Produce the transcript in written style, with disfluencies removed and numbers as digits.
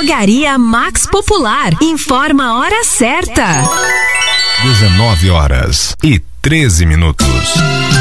Drogaria Max Popular. Informa a hora certa. 19h13